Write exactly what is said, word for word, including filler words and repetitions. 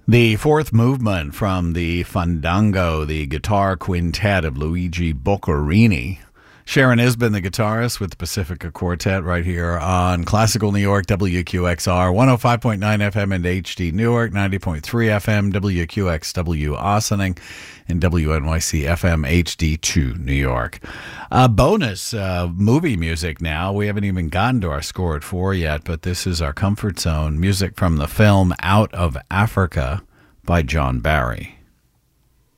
The fourth movement from the Fandango, the guitar quintet of Luigi Boccherini. Sharon Isbin, the guitarist with the Pacifica Quartet, right here on Classical New York, W Q X R, one oh five point nine F M and H D Newark, ninety point three F M, W Q X W Ossining, and W N Y C F M H D two New York. Uh, bonus uh, movie music now. We haven't even gotten to our score at four yet, but this is our comfort zone music from the film Out of Africa by John Barry.